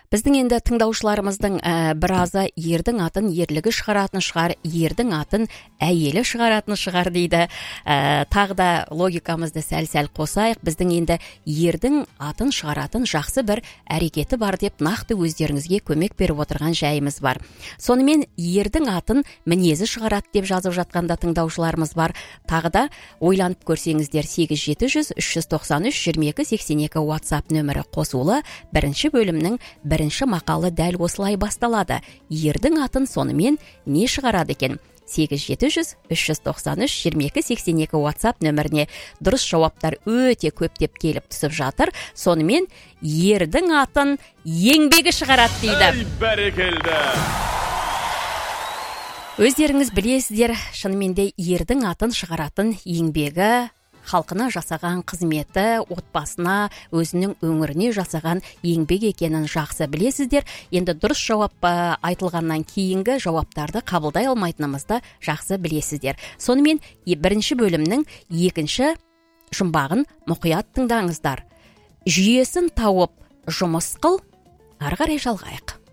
Біздің енді тыңдаушыларымыздың біразы ердің атын ерлігі шығаратын шығар, ердің атын әйелі шығаратын шығар дейді. Тағы да логикамызды сәл-сәл қосайық. Біздің енді ердің атын шығаратын жақсы бір әрекеті бар деп нақты өздеріңізге көмек беріп отырған жайымыз бар. Сонымен ердің атын мінезі шығарады деп жазып жатқанда тыңдаушыларымыз бар. Тағы да ойланып көрсеңіздер 87-393-2282 WhatsApp нөмірі қосулы. Бірінші бөлімнің бірінші мақалы дәл осылай басталады. Ердің атын сонымен не шығарады екен? 87-393-2282 WhatsApp нөміріне дұрыс жауаптар өте көптеп келіп түсіп жатыр. Сонымен ердің атын еңбегі шығарады дейді. Ей, бәрекелді! Өздеріңіз білесіздер, шынымен де ердің атын шығаратын еңбегі, халқына жасаған қызметі, отбасына, өзінің өңіріне жасаған еңбек екенін жақсы білесіздер. Енді дұрыс жауап айтылғаннан кейінгі жауаптарды қабылдай алмайтынымызды жақсы білесіздер. Сонымен бірінші бөлімнің екінші жұмбағын мұқият тыңдаңыздар. Жүйесін тауып жұмыс қыл, ары қарай жалғайық.